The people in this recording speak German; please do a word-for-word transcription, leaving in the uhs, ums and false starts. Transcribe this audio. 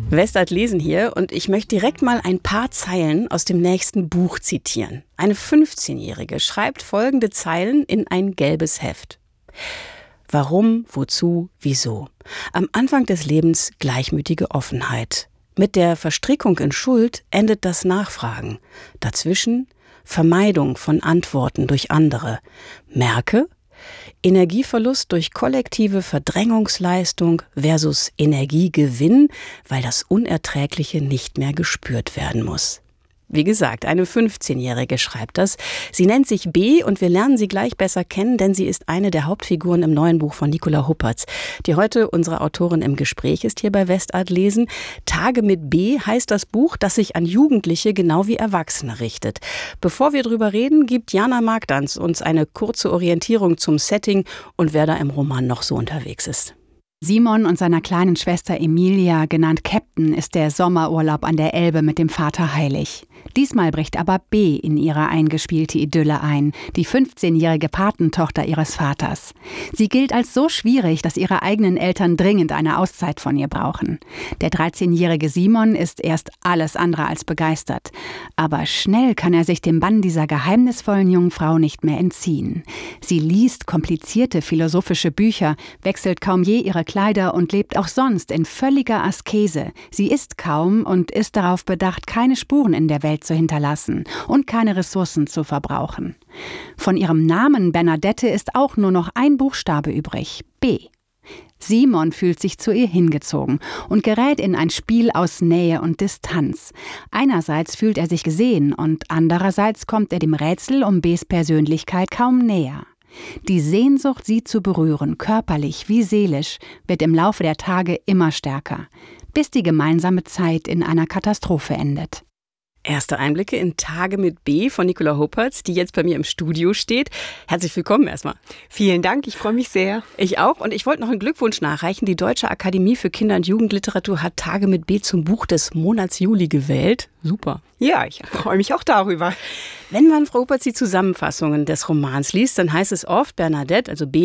Westart lesen hier und ich möchte direkt mal ein paar Zeilen aus dem nächsten Buch zitieren. Eine fünfzehnjährige schreibt folgende Zeilen in ein gelbes Heft. Warum, wozu, wieso? Am Anfang des Lebens gleichmütige Offenheit. Mit der Verstrickung in Schuld endet das Nachfragen. Dazwischen Vermeidung von Antworten durch andere. Merke, Energieverlust durch kollektive Verdrängungsleistung versus Energiegewinn, weil das Unerträgliche nicht mehr gespürt werden muss. Wie gesagt, eine fünfzehnjährige schreibt das. Sie nennt sich B und wir lernen sie gleich besser kennen, denn sie ist eine der Hauptfiguren im neuen Buch von Nicola Huppertz, die heute unsere Autorin im Gespräch ist hier bei Westart lesen. Tage mit B heißt das Buch, das sich an Jugendliche genau wie Erwachsene richtet. Bevor wir drüber reden, gibt Jana Magdanz uns eine kurze Orientierung zum Setting und wer da im Roman noch so unterwegs ist. Simon und seiner kleinen Schwester Emilia, genannt Captain, ist der Sommerurlaub an der Elbe mit dem Vater heilig. Diesmal bricht aber B in ihre eingespielte Idylle ein, die fünfzehnjährige Patentochter ihres Vaters. Sie gilt als so schwierig, dass ihre eigenen Eltern dringend eine Auszeit von ihr brauchen. Der dreizehnjährige Simon ist erst alles andere als begeistert. Aber schnell kann er sich dem Bann dieser geheimnisvollen jungen Frau nicht mehr entziehen. Sie liest komplizierte philosophische Bücher, wechselt kaum je ihre Kleider und lebt auch sonst in völliger Askese. Sie isst kaum und ist darauf bedacht, keine Spuren in der Welt zu hinterlassen und keine Ressourcen zu verbrauchen. Von ihrem Namen Bernadette ist auch nur noch ein Buchstabe übrig, B. Simon fühlt sich zu ihr hingezogen und gerät in ein Spiel aus Nähe und Distanz. Einerseits fühlt er sich gesehen und andererseits kommt er dem Rätsel um Bs Persönlichkeit kaum näher. Die Sehnsucht, sie zu berühren, körperlich wie seelisch, wird im Laufe der Tage immer stärker, bis die gemeinsame Zeit in einer Katastrophe endet. Erste Einblicke in Tage mit B von Nicola Huppertz, die jetzt bei mir im Studio steht. Herzlich willkommen erstmal. Vielen Dank, ich freue mich sehr. Ich auch und ich wollte noch einen Glückwunsch nachreichen. Die Deutsche Akademie für Kinder- und Jugendliteratur hat Tage mit B zum Buch des Monats Juli gewählt. Super. Ja, ich freue mich auch darüber. Wenn man, Frau Huppertz, die Zusammenfassungen des Romans liest, dann heißt es oft, Bernadette, also B,